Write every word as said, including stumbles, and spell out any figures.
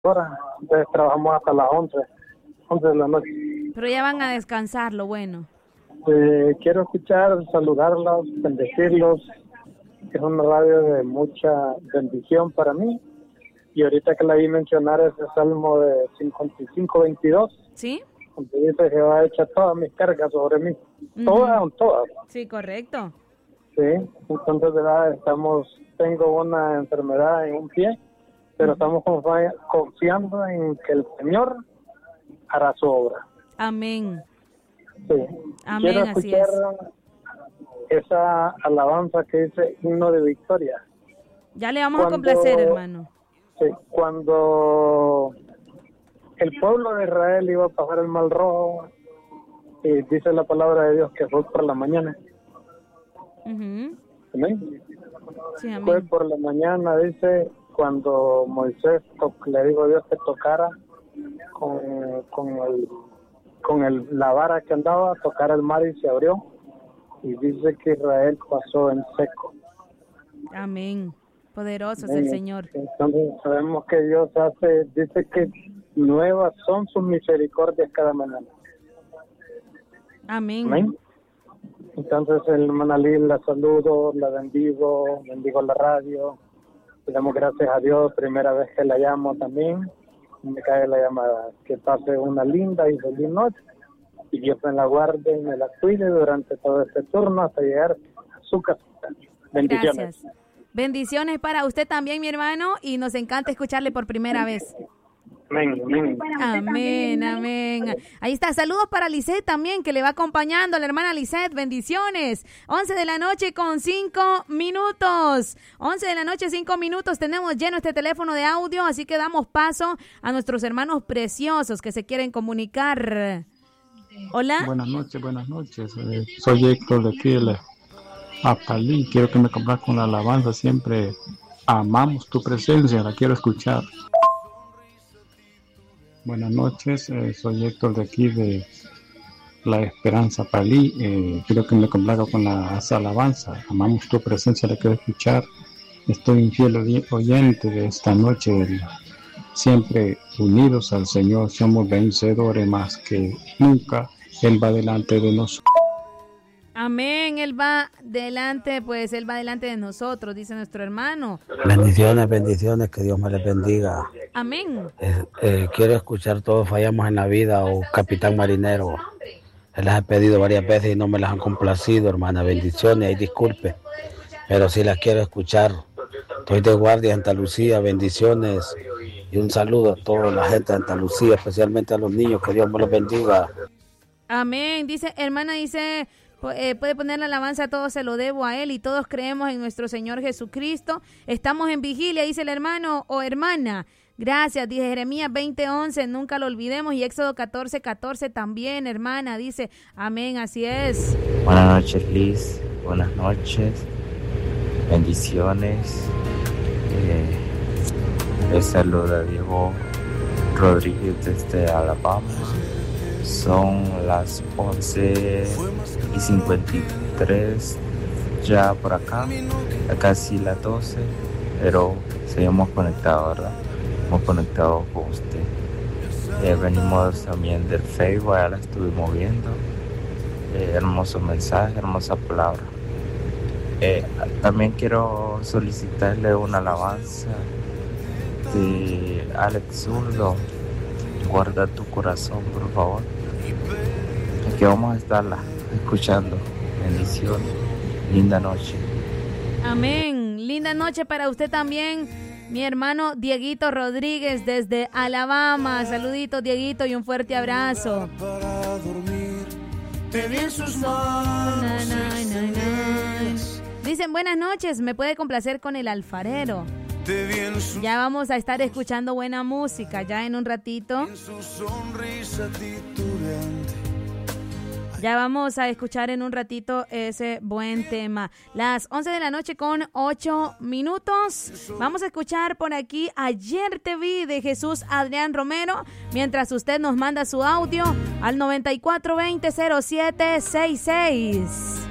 horas, entonces trabajamos hasta las once, once de la noche. Pero ya van a descansar, lo bueno. Eh, quiero escuchar, saludarlos, bendecirlos. Es una radio de mucha bendición para mí. Y ahorita que la vi mencionar ese Salmo de cincuenta y cinco, veintidós. ¿Sí? Donde dice: Jehová echa todas mis cargas sobre mí. Uh-huh. Todas, todas. Sí, correcto. Sí, entonces, ¿verdad? Estamos, tengo una enfermedad en un pie, pero estamos confiando en que el Señor hará su obra. Amén. Sí. Amén, Quiero así escuchar es. esa alabanza que dice himno de victoria. Ya le vamos cuando, a complacer, hermano. Sí, cuando el pueblo de Israel iba a pasar el Mar Rojo, y dice la palabra de Dios que fue por la mañana. Uh-huh. ¿Amén? Sí, amén. Fue por la mañana, dice, cuando Moisés to- le dijo a Dios que tocara con, con, el, con el, la vara que andaba, tocar el mar y se abrió. Y dice que Israel pasó en seco. Amén. Poderoso Amén. Es el Señor. Entonces sabemos que Dios hace, dice que nuevas son sus misericordias cada mañana. Amén. Amén. Entonces, el hermana Lil, la saludo, la bendigo, bendigo la radio. Le damos gracias a Dios, primera vez que la llamo también. Me cae la llamada. Que pase una linda y feliz noche. Y Dios me la guarde y me la cuide durante todo este turno hasta llegar a su casa. Bendiciones. Gracias. Bendiciones para usted también, mi hermano, y nos encanta escucharle por primera vez. Amén, amén. Amén, amén. Ahí está, saludos para Lisette también, que le va acompañando a la hermana Lisette, bendiciones. once de la noche con cinco minutos. once de la noche, cinco minutos, tenemos lleno este teléfono de audio, así que damos paso a nuestros hermanos preciosos que se quieren comunicar. Hola. Buenas noches, buenas noches. Eh, soy Héctor de aquí de la Apalí. Quiero que me compas con la alabanza, siempre amamos tu presencia, la quiero escuchar. Buenas noches, eh, soy Héctor de aquí de La Esperanza Palí. Eh, quiero que me complaga con la alabanza. Amamos tu presencia, la quiero escuchar. Estoy un fiel oyente de esta noche. Siempre unidos al Señor, somos vencedores más que nunca. Él va delante de nosotros. Amén, Él va delante, pues Él va delante de nosotros, dice nuestro hermano. Bendiciones, bendiciones, que Dios me les bendiga. Amén. Eh, eh, quiero escuchar Todos Fallamos en la Vida o Capitán Marinero. Les he pedido varias veces y no me las han complacido, hermana. Bendiciones, y disculpe, pero sí las quiero escuchar. Estoy de guardia en Santa Lucía, bendiciones y un saludo a toda la gente de Santa Lucía, especialmente a los niños, que Dios me los bendiga. Amén, dice, hermana, dice... Eh, puede poner la alabanza, todo se lo debo a Él y todos creemos en nuestro Señor Jesucristo. Estamos en vigilia, dice el hermano o hermana. Gracias, dice Jeremías veinte once, nunca lo olvidemos. Y Éxodo catorce catorce también, hermana, dice, amén, así es. Buenas noches, Liz. Buenas noches. Bendiciones. Eh, les saluda Diego Rodríguez desde Alabama. Son las once y cincuenta y tres ya por acá, a casi las doce, pero seguimos conectados, ¿verdad? Hemos conectado con usted. Eh, venimos también del Facebook, ya la estuvimos viendo. Eh, hermoso mensaje, hermosa palabra. Eh, también quiero solicitarle una alabanza de Alex Zurdo. Guarda tu corazón, por favor. Aquí vamos a estarla escuchando. Bendiciones. Linda noche. Amén. Linda noche para usted también, mi hermano Dieguito Rodríguez desde Alabama. Saluditos, Dieguito, y un fuerte abrazo. Para dormir, te di en sus manos. Na, na, na, na. Dicen, buenas noches, me puede complacer con El Alfarero. Ya vamos a estar escuchando buena música ya en un ratito. Ya vamos a escuchar en un ratito ese buen tema. Las once de la noche con ocho minutos. Vamos a escuchar por aquí Ayer te vi de Jesús Adrián Romero. Mientras usted nos manda su audio al noventa y cuatro veinte cero siete sesenta y seis.